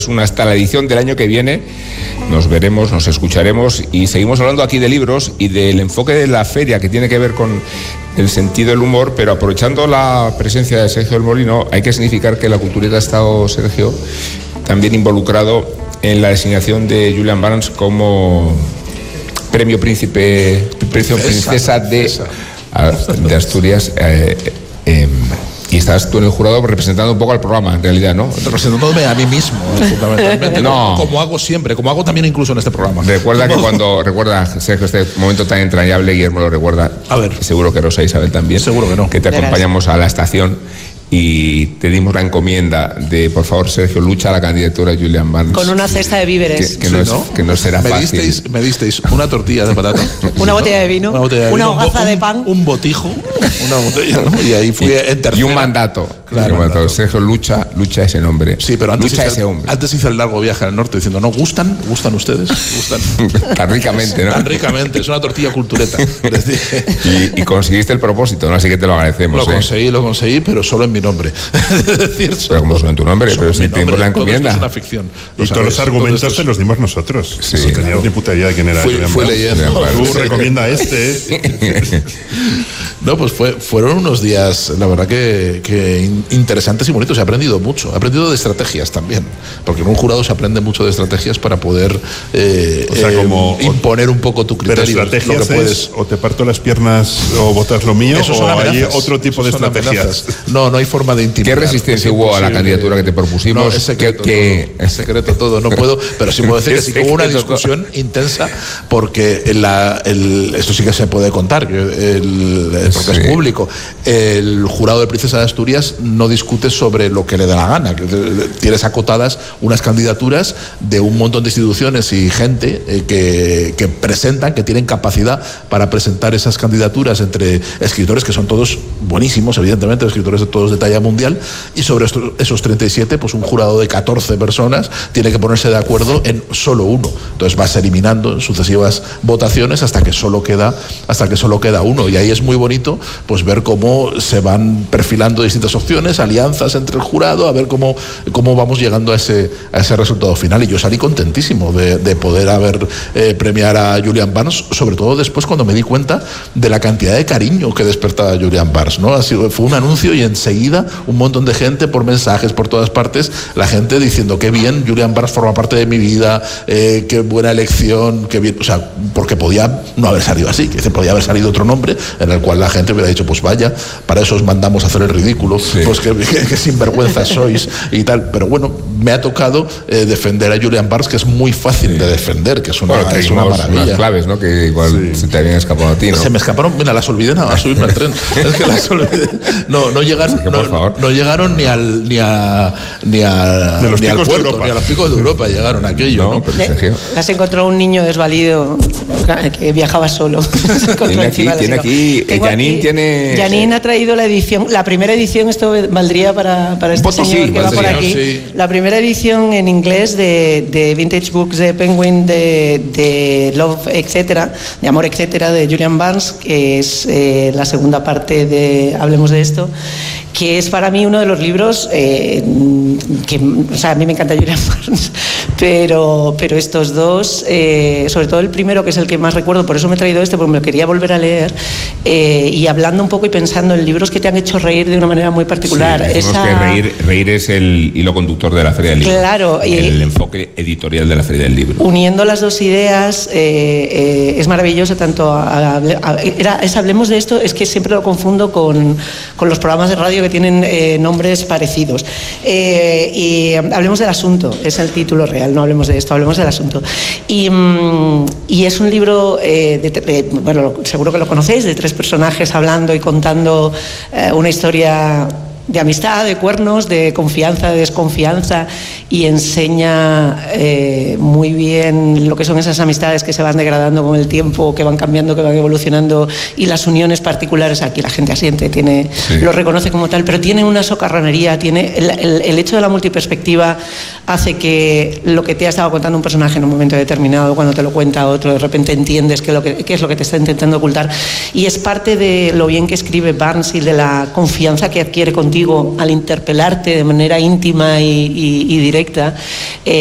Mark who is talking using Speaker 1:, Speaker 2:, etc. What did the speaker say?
Speaker 1: Hasta la edición del año que viene nos veremos, nos escucharemos y seguimos hablando aquí de libros y del enfoque de la feria que tiene que ver con el sentido del humor, pero aprovechando la presencia de Sergio del Molino, hay que significar que la Cultureta ha estado, Sergio, también involucrado en la designación de Julian Barnes como premio princesa de Asturias. Y estás tú en el jurado representando un poco al programa, en realidad, ¿no?
Speaker 2: Representándome a mí mismo, fundamentalmente.
Speaker 1: No.
Speaker 2: Como hago siempre, como hago también incluso en este programa.
Speaker 1: Recuerda que recuerda, Sergio, este momento tan entrañable, Guillermo lo recuerda.
Speaker 2: A ver.
Speaker 1: Seguro que Rosa Isabel también.
Speaker 2: Seguro que no.
Speaker 1: Que te acompañamos a la estación y te dimos la encomienda de, por favor, Sergio, lucha a la candidatura de Julian Barnes.
Speaker 3: Con una cesta de víveres.
Speaker 1: Que no será fácil.
Speaker 2: Me disteis una tortilla de patata.
Speaker 3: Una botella de vino. Una hogaza de pan.
Speaker 2: Un botijo. Una botella, ¿no? Y ahí fui en tercera.
Speaker 1: Y un mandato.
Speaker 2: Claro.
Speaker 1: Sergio, lucha ese nombre.
Speaker 2: Sí, pero antes
Speaker 1: hice
Speaker 2: el largo viaje al norte diciendo, ¿no gustan? ¿Gustan ustedes? ¿Gustan?
Speaker 1: Tan ricamente, ¿no?
Speaker 2: Tan ricamente. Es una tortilla cultureta. Les dije.
Speaker 1: Y conseguiste el propósito, ¿no? Así que te lo agradecemos.
Speaker 2: Lo conseguí, pero solo en mi nombre. Es decir,
Speaker 1: pero como son en tu nombre, pero si tenemos la encomienda.
Speaker 2: Es una ficción.
Speaker 4: Y todos los argumentos te los dimos nosotros.
Speaker 1: Sí,
Speaker 4: no teníamos ni puta idea de quién era.
Speaker 2: Fui leyendo.
Speaker 4: Tú recomienda este.
Speaker 2: No, pues fueron unos días, la verdad que interesantes y bonitos. He aprendido mucho. He aprendido de estrategias también. Porque en un jurado se aprende mucho de estrategias para poder imponer un poco tu criterio.
Speaker 4: Pero estrategias es o te parto las piernas o votas lo mío, o hay otro tipo de estrategias.
Speaker 2: No hay forma de intimidar.
Speaker 1: ¿Qué resistencia hubo a la candidatura que te propusimos?
Speaker 2: No, es secreto todo, no puedo, pero sí puedo decir que sí que hubo una discusión intensa, porque esto sí que se puede contar, porque es público. El jurado de Princesa de Asturias no discute sobre lo que le da la gana. Tienes acotadas unas candidaturas de un montón de instituciones y gente que presentan, que tienen capacidad para presentar esas candidaturas entre escritores que son todos buenísimos, evidentemente, escritores de todos de talla mundial, y sobre esos 37, pues un jurado de 14 personas tiene que ponerse de acuerdo en solo uno. Entonces vas eliminando en sucesivas votaciones hasta que solo queda uno, y ahí es muy bonito pues ver cómo se van perfilando distintas opciones, alianzas entre el jurado, a ver cómo vamos llegando a ese resultado final. Y yo salí contentísimo de poder premiar a Julian Barnes, sobre todo después cuando me di cuenta de la cantidad de cariño que despertaba Julian Barnes, ¿no? Fue un anuncio y enseguida un montón de gente por mensajes por todas partes, la gente diciendo qué bien, Julian Barnes forma parte de mi vida, qué buena elección, qué bien, o sea, porque podía no haber salido así, podía haber salido otro nombre en el cual la gente hubiera dicho, pues vaya, para eso os mandamos a hacer el ridículo, pues que sinvergüenzas sois y tal. Pero bueno, me ha tocado defender a Julian Barnes, que es muy fácil de defender, que es una maravilla.
Speaker 1: Unas claves, ¿no? Que igual se te habían escapado a ti, ¿no?
Speaker 2: Se me escaparon, mira, las olvidé nada más subirme al tren. Es que las olvidé. No llegaron ni al puerto, ni a los picos de Europa llegaron aquello, ¿no?
Speaker 3: Las encontró un niño desvalido que viajaba solo.
Speaker 1: Tiene aquí
Speaker 3: Janine ha traído la primera edición, esto valdría para este señor que va por aquí. Sí. La primera edición en inglés de Vintage Books de Penguin de Love, etcétera, de Amor, etcétera, de Julian Barnes, que es la segunda parte de Hablemos de esto, que es para mí uno de los libros a mí me encanta Julian Barnes, pero estos dos, sobre todo el primero, que es el que más recuerdo, por eso me he traído porque me lo quería volver a leer, y hablando un poco y pensando en libros que te han hecho reír de una manera muy particular.
Speaker 1: Que reír es el hilo conductor de la Feria del Libro.
Speaker 3: Claro.
Speaker 1: El enfoque editorial de la Feria del Libro.
Speaker 3: Uniendo las dos ideas, es maravilloso, tanto Hablemos de esto, es que siempre lo confundo con los programas de radio que tienen nombres parecidos. Y Hablemos del asunto, es el título real, no Hablemos de esto, Hablemos del asunto. Y es un libro, seguro que lo conocéis, de 3 personajes hablando y contando una historia de amistad, de cuernos, de confianza, de desconfianza, y enseña muy bien lo que son esas amistades que se van degradando con el tiempo, que van cambiando, que van evolucionando, y las uniones particulares. Aquí la gente asiente, lo reconoce como tal, pero tiene una socarronería, el hecho de la multiperspectiva hace que lo que te ha estado contando un personaje en un momento determinado, cuando te lo cuenta otro, de repente entiendes qué es lo que te está intentando ocultar, y es parte de lo bien que escribe Barnes y de la confianza que adquiere con contigo al interpelarte de manera íntima y directa,